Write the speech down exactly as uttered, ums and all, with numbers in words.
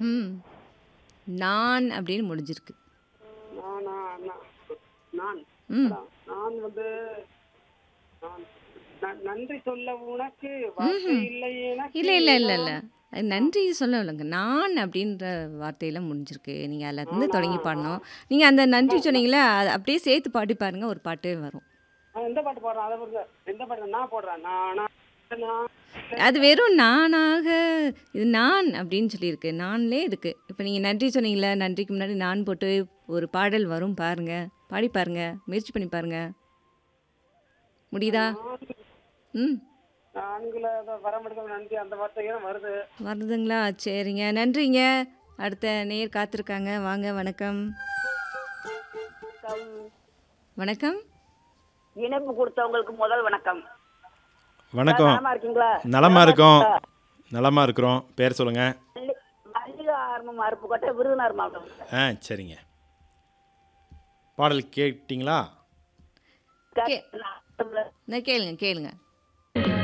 ம். நான் அப்படின்னு முடிஞ்சிருக்கு. நானா நான் நான் ம். அதான், நான் வந்து நான் ந- நன்றி சொல்ல உனக்கு வார்த்தை ம்ஹ்ம். இல்லை எனக்கு இல்ல, இல்ல, இல்ல, இல்ல. நான் அது ஆ, நன்றி சொல்லலங்க. நான் அப்படின்ற வார்த்தையில முடிஞ்சிருக்கு. நீங்க அதுலருந்து நானா தொடங்கி ஆ, பாடணும். நீங்க அந்த நன்றி நான் நான் சொன்னீங்கல்ல, அத அப்படியே சேர்த்து பாடி பாருங்க. ஒரு பாட்டே வரும். நான் எந்த பாட்டு பாடுறேன் அதை பாருங்க. எந்த பாட்டு நான் போடுறேன் நானா நான் அது வெறும் நானாக இது நான் அப்படின்னு சொல்லியிருக்கு. நான்லே இருக்கு. இப்ப நீங்க நன்றி சொன்னீங்கல்ல, நன்றிக்கு முன்னாடி நான் போட்டு ஒரு பாடல் வரும் பாருங்க. பாடி பாருங்க. முயற்சி பண்ணி பாருங்க. முடியுதா? நான் ம். நான்குல வர மாட்டேங்குது நன்றி அந்த வார்த்தைக்கு தான் வருது. வருதுங்களா? சரிங்க. நன்றிங்க. அடுத்த நேயர் காத்திருக்காங்க. வாங்க வணக்கம். கம் வணக்கம். இணைப்பு கொடுத்தவங்களுக்கு முதல் வணக்கம். சார் வணக்கம். நலமா இருக்கீங்களா? நலமா நலமா இருக்கோம். இருக்கீங்களா? நலமா இருக்கிறோம். பேர் சொல்லுங்க. மல்லி மல்லிகா ஆர்மம் அருப்புக்கோட்டை விருதுநகர் மாவட்டம் சார். ஆ சரிங்க. பாடல் கேட்டீங்களா? கே கேட்டேன். நான் கேளுங்க, கேளுங்க.